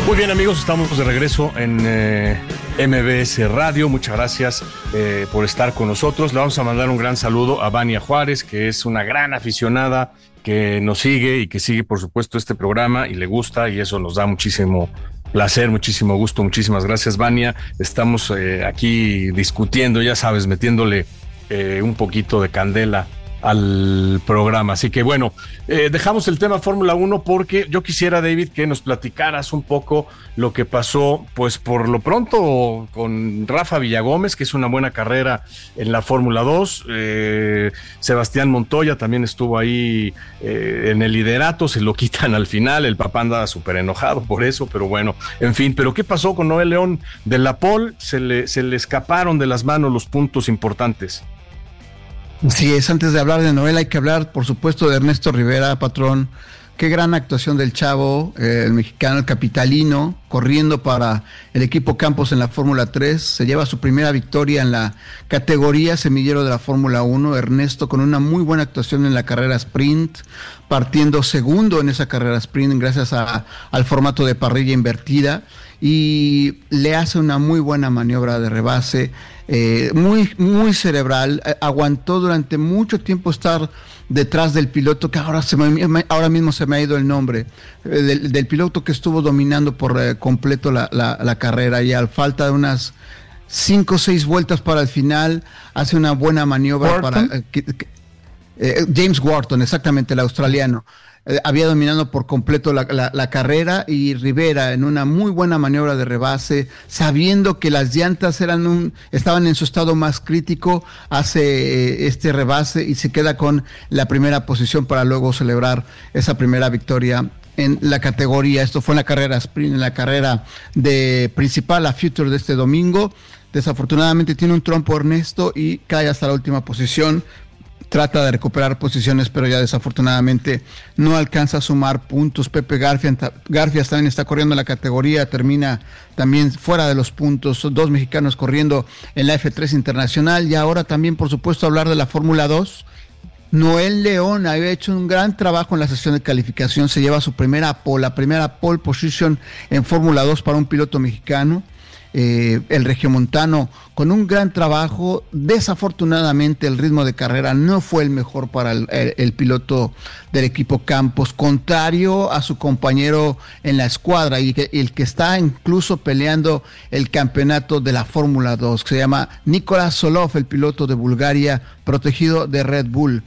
Muy bien, amigos, estamos de regreso en MBS Radio. Muchas gracias por estar con nosotros. Le vamos a mandar un gran saludo a Vania Juárez, que es una gran aficionada que nos sigue y que sigue, por supuesto, este programa y le gusta, y eso nos da muchísimo placer, muchísimo gusto. Muchísimas gracias, Vania. Estamos aquí discutiendo, ya sabes, metiéndole un poquito de candela al programa. Así que bueno, dejamos el tema Fórmula 1 porque yo quisiera, David, que nos platicaras un poco lo que pasó, pues por lo pronto con Rafa Villagómez, que es una buena carrera en la Fórmula 2. Sebastián Montoya también estuvo ahí en el liderato, se lo quitan al final, el papá anda súper enojado por eso, pero bueno, en fin. Pero ¿qué pasó con Noel León de la pole? Se le escaparon de las manos los puntos importantes. Sí, es, antes de hablar de Noel hay que hablar, por supuesto, de Ernesto Rivera, patrón. Qué gran actuación del chavo, el mexicano, el capitalino, corriendo para el equipo Campos en la Fórmula 3. Se lleva su primera victoria en la categoría semillero de la Fórmula 1. Ernesto con una muy buena actuación en la carrera sprint, partiendo segundo en esa carrera sprint gracias al formato de parrilla invertida. Y le hace una muy buena maniobra de rebase, muy cerebral. Aguantó durante mucho tiempo estar detrás del piloto, que ahora mismo se me ha ido el nombre, del piloto que estuvo dominando por completo la carrera, y al falta de unas 5 o 6 vueltas para el final, hace una buena maniobra para James Wharton, exactamente, el australiano. Había dominado por completo la carrera, y Rivera en una muy buena maniobra de rebase, sabiendo que las llantas estaban en su estado más crítico, hace este rebase y se queda con la primera posición para luego celebrar esa primera victoria en la categoría. Esto fue en la carrera sprint, en la carrera de principal, la Future de este domingo. Desafortunadamente tiene un trompo Ernesto y cae hasta la última posición. Trata de recuperar posiciones, pero ya desafortunadamente no alcanza a sumar puntos. Pepe Garfias también está corriendo en la categoría, termina también fuera de los puntos. Son 2 mexicanos corriendo en la F3 Internacional. Y ahora también, por supuesto, hablar de la Fórmula 2. Noel León había hecho un gran trabajo en la sesión de calificación, se lleva su la primera pole position en Fórmula 2 para un piloto mexicano. El regiomontano con un gran trabajo. Desafortunadamente el ritmo de carrera no fue el mejor para el piloto del equipo Campos, contrario a su compañero en la escuadra, y el que está incluso peleando el campeonato de la Fórmula 2, que se llama Nicolás Solov, el piloto de Bulgaria, protegido de Red Bull.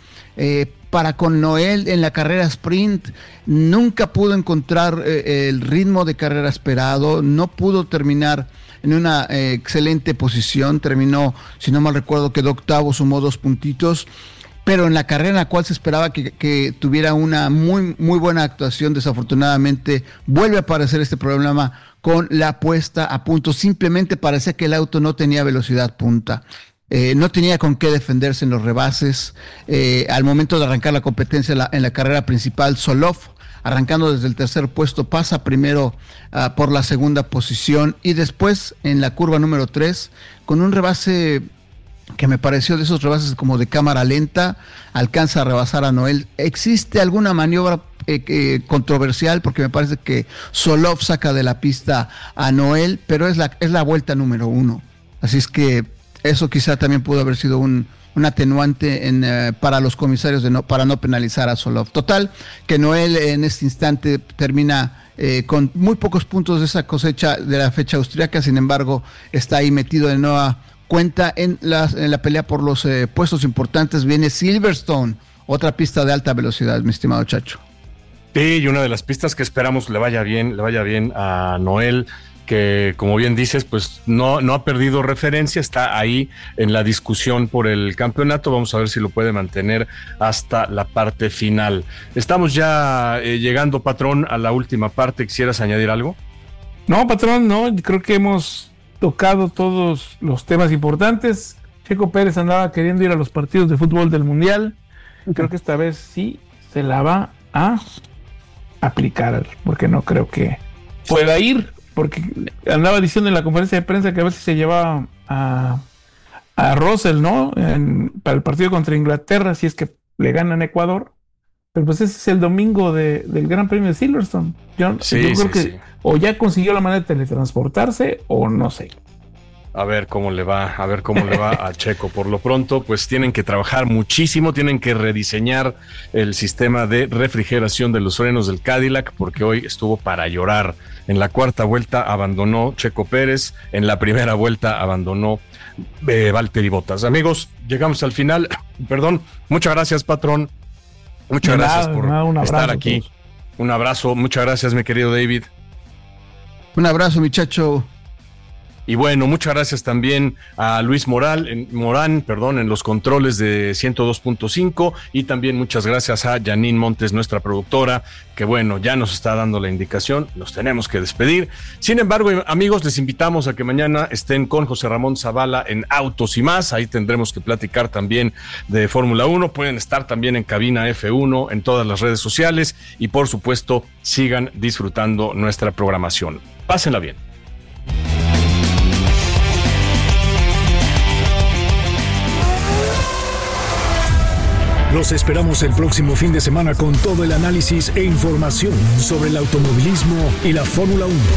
Para con Noel en la carrera sprint nunca pudo encontrar el ritmo de carrera esperado, no pudo terminar en una excelente posición, terminó, si no mal recuerdo, quedó octavo, sumó 2 puntitos, pero en la carrera en la cual se esperaba que tuviera una muy, muy buena actuación, desafortunadamente vuelve a aparecer este problema con la puesta a punto. Simplemente parecía que el auto no tenía velocidad punta. No tenía con qué defenderse en los rebases. Al momento de arrancar la competencia en la carrera principal, Solov, arrancando desde el tercer puesto, pasa primero por la segunda posición, y después en la curva número 3, con un rebase que me pareció de esos rebases como de cámara lenta, alcanza a rebasar a Noel. Existe alguna maniobra controversial, porque me parece que Solov saca de la pista a Noel, pero es la vuelta número 1. Así es que eso quizá también pudo haber sido un atenuante para los comisarios para no penalizar a Solov. Total, que Noel en este instante termina con muy pocos puntos de esa cosecha de la fecha austriaca. Sin embargo, está ahí metido de nueva cuenta en la pelea por los puestos importantes. Viene Silverstone, otra pista de alta velocidad, mi estimado Chacho. Sí, y una de las pistas que esperamos le vaya bien a Noel, que como bien dices, pues no ha perdido referencia, está ahí en la discusión por el campeonato. Vamos a ver si lo puede mantener hasta la parte final. Estamos ya llegando, patrón, a la última parte. ¿Quisieras añadir algo? No, patrón, no, creo que hemos tocado todos los temas importantes. Checo Pérez andaba queriendo ir a los partidos de fútbol del Mundial. Creo que esta vez sí se la va a aplicar, porque no creo que pueda ir, porque andaba diciendo en la conferencia de prensa que a ver si se llevaba a Russell, ¿no? Para el partido contra Inglaterra, si es que le ganan a Ecuador. Pero pues ese es el domingo del Gran Premio de Silverstone. Yo creo que o ya consiguió la manera de teletransportarse, o no sé. A ver cómo le va a Checo. Por lo pronto, pues tienen que trabajar muchísimo, tienen que rediseñar el sistema de refrigeración de los frenos del Cadillac, porque hoy estuvo para llorar. En la cuarta vuelta abandonó Checo Pérez, en la primera vuelta abandonó Valtteri Bottas. Amigos, llegamos al final. Perdón, muchas gracias, patrón. Muchas gracias por estar aquí. Un abrazo, muchas gracias, mi querido David. Un abrazo, muchacho. Y bueno, muchas gracias también a Luis Morán, en los controles de 102.5, y también muchas gracias a Janine Montes, nuestra productora, que bueno, ya nos está dando la indicación, nos tenemos que despedir. Sin embargo, amigos, les invitamos a que mañana estén con José Ramón Zavala en Autos y Más, ahí tendremos que platicar también de Fórmula 1, pueden estar también en Cabina F1, en todas las redes sociales, y por supuesto, sigan disfrutando nuestra programación. Pásenla bien. Los esperamos el próximo fin de semana con todo el análisis e información sobre el automovilismo y la Fórmula 1.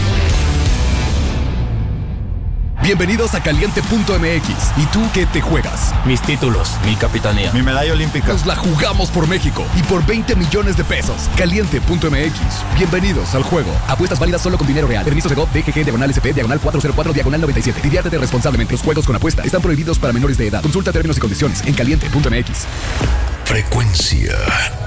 Bienvenidos a Caliente.mx. ¿Y tú qué te juegas? Mis títulos, mi capitanía, mi medalla olímpica. Nos la jugamos por México y por 20 millones de pesos. Caliente.mx. Bienvenidos al juego. Apuestas válidas solo con dinero real. Permiso Segov, DGG, /SP, /404, /97. Diviértete responsablemente. Los juegos con apuesta están prohibidos para menores de edad. Consulta términos y condiciones en Caliente.mx. Frecuencia.